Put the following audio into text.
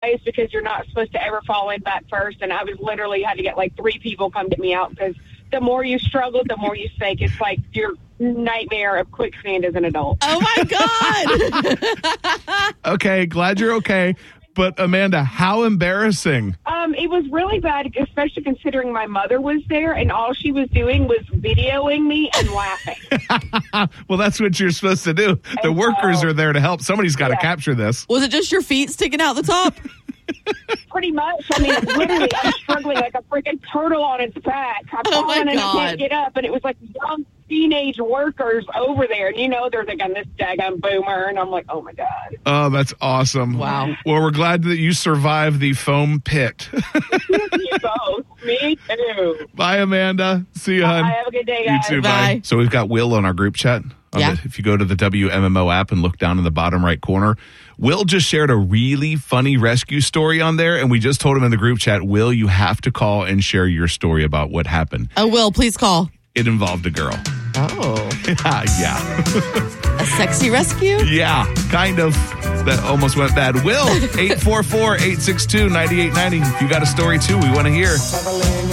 place because you're not supposed to ever fall in back first. And I was literally had to get like 3 people come get me out because the more you struggle, the more you sink. It's like your nightmare of quicksand as an adult. Oh, my God. Okay, glad you're okay. But, Amanda, how embarrassing. It was really bad, especially considering my mother was there, and all she was doing was videoing me and laughing. Well, that's what you're supposed to do. The workers are there to help. Somebody's got to capture this. Was it just your feet sticking out the top? Pretty much. I mean, literally, I'm struggling like a freaking turtle on its back. I'm falling and I can't get up, and it was like young teenage workers over there. And, they're thinking this daggone boomer, and I'm like, oh, my God. Oh, that's awesome. Wow. Well, we're glad that you survived the foam pit. You both. Me too. Bye, Amanda. See you, hon. Have a good day, guys. You too, Bye. bye. So we've got Will on our group chat. If you go to the WMMO app and look down in the bottom right corner, Will just shared a really funny rescue story on there, and we just told him in the group chat, Will, you have to call and share your story about what happened. Oh, Will, please call. It involved a girl. Oh. Yeah. A sexy rescue? Yeah, kind of. That almost went bad. Will, 844-862-9890. If you got a story, too, we want to hear.